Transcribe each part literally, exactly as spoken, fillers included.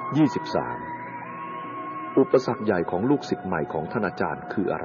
ยี่สิบสามอุปสรรคใหญ่ของลูกศิษย์ใหม่ของท่านอาจารย์คืออะไร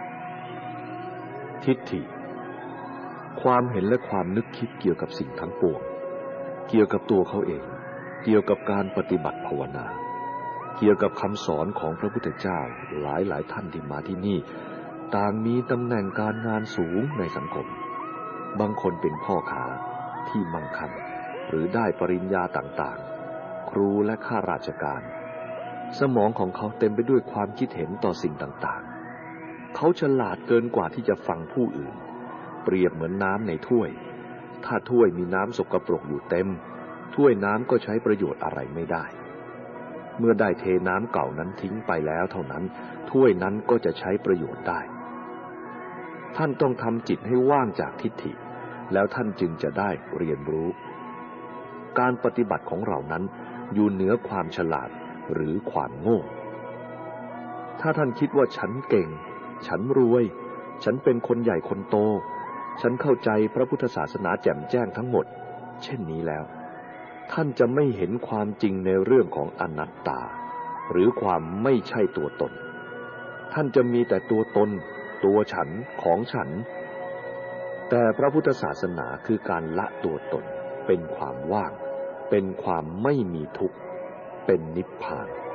ทิฏฐิความเห็นและความนึกคิดเกี่ยวกับสิ่งทั้งปวงเกี่ยวกับตัวเขาเองเกี่ยวกับการปฏิบัติภาวนาเกี่ยวกับคำสอนของพระพุทธเจ้าหลายหลายท่านที่มาที่นี่ต่างมีตำแหน่งการงานสูงในสังคมบางคนเป็นพ่อค้าที่มั่งคั่งหรือได้ปริญญาต่างๆครูและข้าราชการสมองของเขาเต็มไปด้วยความคิดเห็นต่อสิ่งต่างๆเขาฉลาดเกินกว่าที่จะฟังผู้อื่นเปรียบเหมือนน้ำในถ้วยถ้าถ้วยมีน้ำสกปรกอยู่เต็มถ้วยน้ำก็ใช้ประโยชน์อะไรไม่ได้เมื่อได้เทน้ำเก่านั้นทิ้งไปแล้วเท่านั้นถ้วยนั้นก็จะใช้ประโยชน์ได้ท่านต้องทำจิตให้ว่างจากทิฏฐิแล้วท่านจึงจะได้เรียนรู้การปฏิบัติของเรานั้นอยู่เหนือความฉลาดหรือความโง่ถ้าท่านคิดว่าฉันเก่งฉันรวยฉันเป็นคนใหญ่คนโตฉันเข้าใจพระพุทธศาสนาแจ่มแจ้งทั้งหมดเช่นนี้แล้วท่านจะไม่เห็นความจริงในเรื่องของอนัตตาหรือความไม่ใช่ตัวตนท่านจะมีแต่ตัวตนตัวฉันของฉันแต่พระพุทธศาสนาคือการละตัวตนเป็นความว่างเป็นความไม่มีทุกข์เป็นนิพพาน